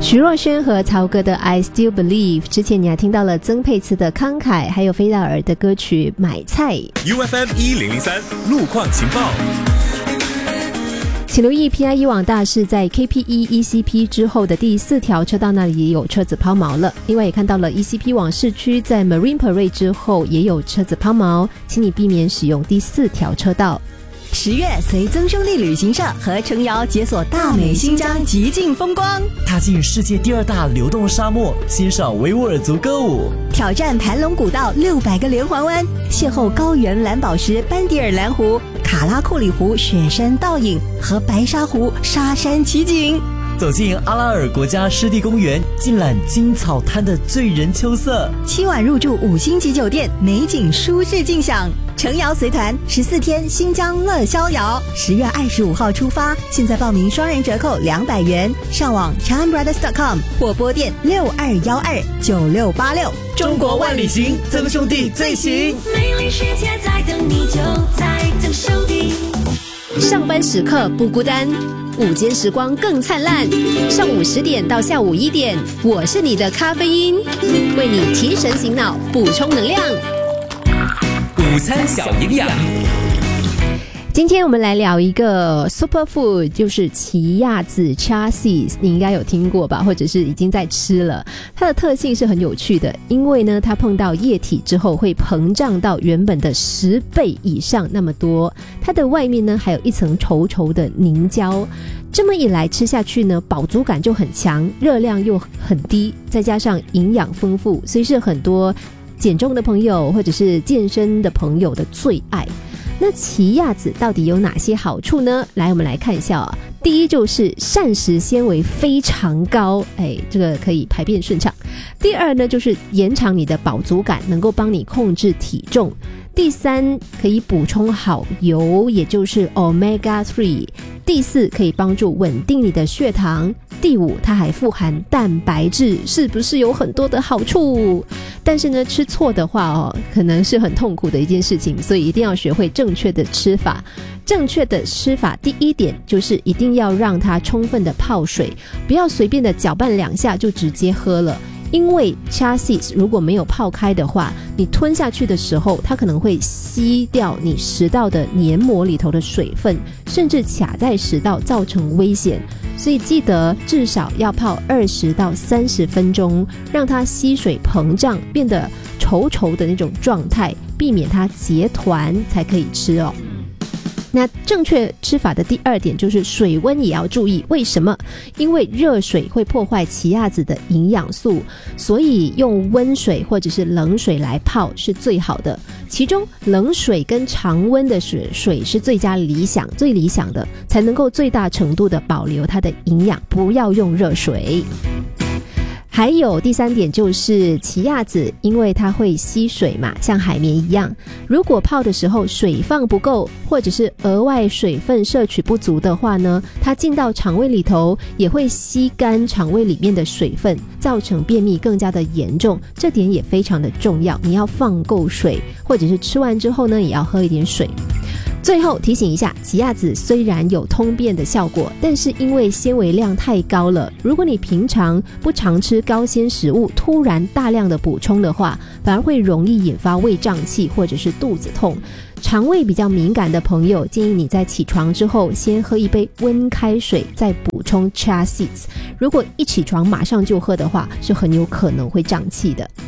徐若瑄和曹格的 I Still Believe， 之前你还听到了曾沛慈的慷慨，还有菲达尔的歌曲买菜。 UFM 1003路况情报。 请留意 PIE 网大是在 KP1 ECP 之后的第4条车道那里也有车子抛锚了。另外也看到了 ECP 往市区在 Marine Parade 之后也有车子抛锚，请你避免使用第4条车道。 10月随曾兄弟旅行社和程瑶解锁大美新疆极尽风光， 踏进世界第2大流动沙漠，欣赏维吾尔族歌舞， 挑战盘龙古道600个连环弯，邂逅高原蓝宝石班迪尔蓝湖、卡拉库里湖雪山倒影和白沙湖沙山奇景， 走进阿拉尔国家湿地公园，尽览金草滩的醉人秋色 ，7晚入住5星级酒店，美景舒适尽享。程瑶随团14天新疆乐逍遥，10月25号出发，现在报名双人折扣200元，上网 ChanBrothers.com 或拨电62129686。 中国万里行，曾兄弟最行。 美丽世界在等你，就在曾兄弟。 上班时刻不孤单，午间时光更灿烂。上午10点到下午1点，我是你的咖啡因，为你提神醒脑，补充能量。 午餐小营养。 今天我们来聊一个 superfood， 就是奇亚籽 chia seeds， 你应该有听过吧，或者是已经在吃了。它的特性是很有趣的，因为呢它碰到液体之后会膨胀到原本的10倍以上那么多，它的外面呢还有一层稠稠的凝胶，这么一来吃下去呢饱足感就很强，热量又很低，再加上营养丰富，所以是很多减重的朋友或者是健身的朋友的最爱。那奇亚籽到底有哪些好处呢？来，我们来看一下啊。第一就是膳食纤维非常高，这个可以排便顺畅。第二呢，就是延长你的饱足感，能够帮你控制体重。第3，可以补充好油，也就是 Omega 3。第4，可以帮助稳定你的血糖。第5，它还富含蛋白质，是不是有很多的好处？但是呢，吃错的话可能是很痛苦的一件事情，所以一定要学会正确的吃法。正确的吃法第1点就是一定要让它充分的泡水，不要随便的搅拌2下就直接喝了。因为 chia seeds 如果没有泡开的话，你吞下去的时候它可能会吸掉你食道的黏膜里头的水分，甚至卡在食道造成危险。所以记得至少要泡20到30分钟，让它吸水膨胀，变得稠稠的那种状态，避免它结团才可以吃哦。那正确吃法的第2点就是水温也要注意，为什么？因为热水会破坏奇亚籽的营养素，所以用温水或者是冷水来泡是最好的。其中冷水跟常温的水是最理想的，才能够最大程度的保留它的营养，不要用热水。还有第3点就是奇亚籽，因为它会吸水嘛，像海绵一样，如果泡的时候水放不够，或者是额外水分摄取不足的话呢，它进到肠胃里头也会吸干肠胃里面的水分，造成便秘更加的严重，这点也非常的重要，你要放够水，或者是吃完之后呢也要喝一点水。最后提醒一下，奇亚籽虽然有通便的效果，但是因为纤维量太高了，如果你平常不常吃高纤食物，突然大量的补充的话，反而会容易引发胃胀气或者是肚子痛。肠胃比较敏感的朋友，建议你在起床之后先喝一杯温开水，再补充 chia seeds。如果一起床马上就喝的话，是很有可能会胀气的。